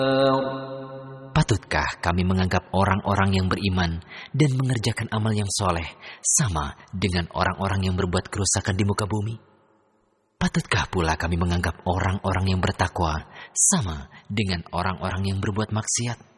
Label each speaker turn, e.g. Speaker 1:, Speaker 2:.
Speaker 1: Patutkah kami menganggap orang-orang yang beriman dan mengerjakan amal yang soleh sama dengan orang-orang yang berbuat kerusakan di muka bumi? Patutkah pula kami menganggap orang-orang yang bertakwa sama dengan orang-orang yang berbuat maksiat?